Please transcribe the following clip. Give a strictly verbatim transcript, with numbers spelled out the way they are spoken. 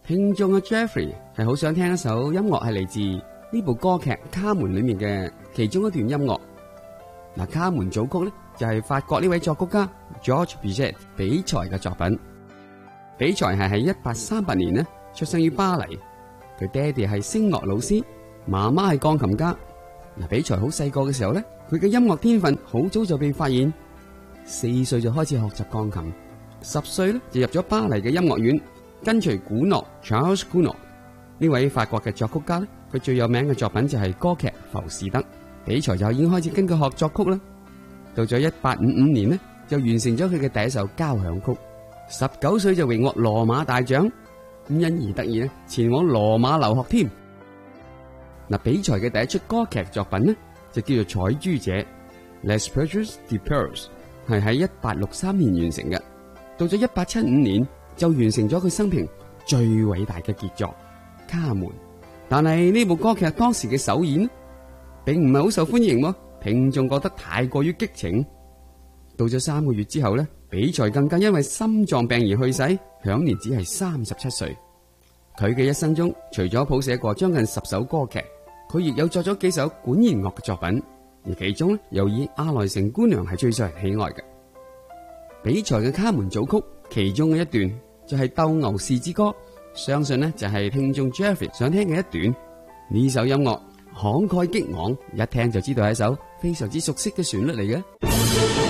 聽眾嘅 Jeffrey 係好想聽一首音樂係嚟自呢部歌劇《卡門》裏面嘅其中一段音樂。嗱，《卡門》組曲咧就係法國呢位作曲家 Georges Bizet 比才嘅作品。比才係喺一八三八年呢出生於巴黎，佢爹哋係聲樂老師，媽媽係鋼琴家。嗱，比才好細個嘅時候咧，佢嘅音樂天分好早就被發現，四歲就開始學習鋼琴，十歲咧就入咗巴黎嘅音樂院，跟隨古諾 Charles Gounod 呢位法國嘅作曲家咧，佢最有名嘅作品就係歌劇《浮士德》。比才就已經開始跟佢學作曲啦。到咗一八五五年呢，就完成咗佢嘅第一首交響曲。十九歲就榮獲羅馬大獎，咁因而得以呢前往羅馬留學添。嗱，比才嘅第一出歌劇作品呢，就叫做《彩珠姐》Les Perles de Perles， 係喺一八六三年完成嘅。到咗一八七五年就完成咗佢生平最偉大嘅傑作《卡門》。但係呢部歌劇當時嘅首演呢，並唔係好受歡迎喎，聽眾覺得太過於激情。到咗三個月之後呢，比才更加因為心臟病而去世，享年只係三十七歲。佢嘅一生中，除咗譜寫過將近十首歌劇，佢亦有作咗幾首管弦樂嘅作品，而其中呢又以阿萊城姑娘係最受人喜愛嘅。比才嘅卡門組曲其中嘅一段就係鬥牛士之歌，相信呢就係聽眾 Jeffrey 想聽嘅一段。呢首音樂慷慨激昂，一聽就知道係一首非常之熟悉嘅旋律嚟嘅。